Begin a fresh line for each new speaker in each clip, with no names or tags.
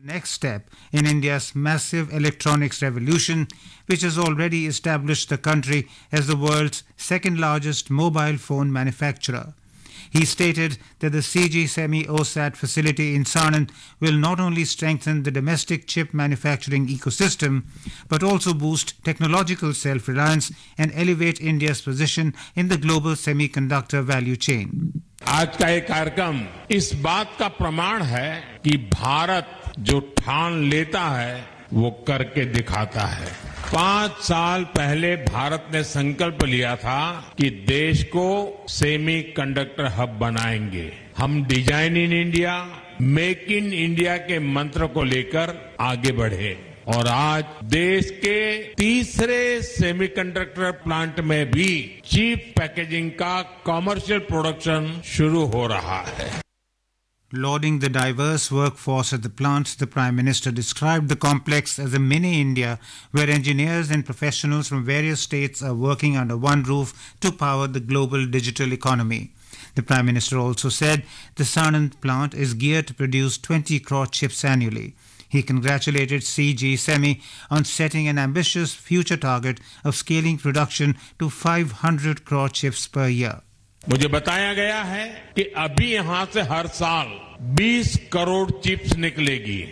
Next step in India's massive electronics revolution, which has already established the country as the world's second largest mobile phone manufacturer. He stated that the CG Semi OSAT facility in Sanand will not only strengthen the domestic chip manufacturing ecosystem, but also boost technological self-reliance and elevate India's position in the global semiconductor value chain.
आज का ये कार्यक्रम इस बात का प्रमाण है कि भारत जो ठान लेता है वो करके दिखाता है। 5 साल पहले भारत ने संकल्प लिया था कि देश को सेमीकंडक्टर हब बनाएंगे। हम design in India, make in India के मंत्र को लेकर आगे बढ़े और आज देश के तीसरे सेमीकंडक्टर प्लांट में भी चिप पैकेजिंग का कमर्शियल प्रोडक्शन शुरू हो रहा है।
Lauding the diverse workforce at the plant, the Prime Minister described the complex as a mini India where engineers and professionals from various states are working under one roof to power the global digital economy. The Prime Minister also said the Sanand plant is geared to produce 20 crore chips annually. He congratulated CG Semi on setting an ambitious future target of scaling production to 500 crore chips per year.
मुझे बताया गया है कि अभी यहां से हर साल 20 crore chips निकलेगी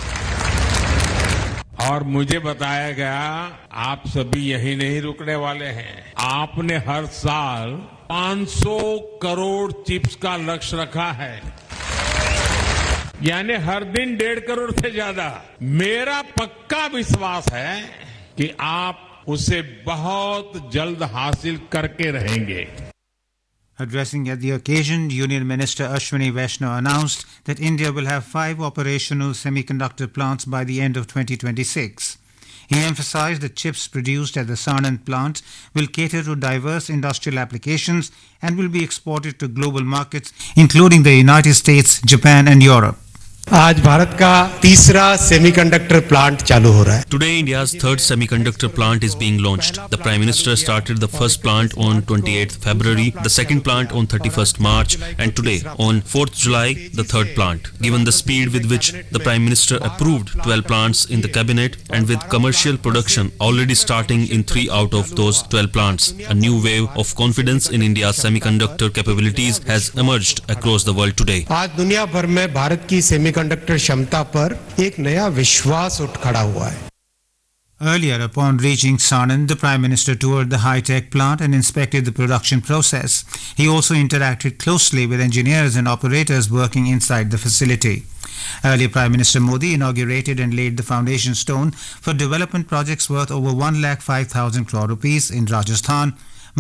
और मुझे बताया गया आप सभी यही नहीं रुकने वाले हैं। आपने हर साल 500 करोड़ चिप्स का लक्ष्य रखा है, यानी हर दिन 1.5 करोड़ से ज्यादा। मेरा पक्का विश्वास है कि आप उसे बहुत जल्द हासिल करके रहेंगे।
Addressing at the occasion, Union Minister Ashwini Vaishnaw announced that India will have 5 operational semiconductor plants by the end of 2026. He emphasized that chips produced at the Sanand plant will cater to diverse industrial applications and will be exported to global markets, including the United States, Japan and Europe.
आज भारत का तीसरा semiconductor plant चालू हो रहा है।
Today, India's third semiconductor plant is being launched. The Prime Minister started the first plant on 28th February, the second plant on 31st March, and today, on 4th July, the third plant. Given the speed with which the Prime Minister approved 12 plants in the cabinet, and with commercial production already starting in 3 out of those 12 plants, a new wave of confidence in India's semiconductor capabilities has emerged across the world today.
आज दुनिया भर में भारत की semiconductor क्षमता पर एक नया विश्वास उठ खड़ा हुआ है।
Earlier, upon reaching Sanand, the Prime Minister toured the high-tech plant and inspected the production process. He also interacted closely with engineers and operators working inside the facility. Earlier, Prime Minister Modi inaugurated and laid the foundation stone for development projects worth over 1,05,000 crore rupees in Rajasthan,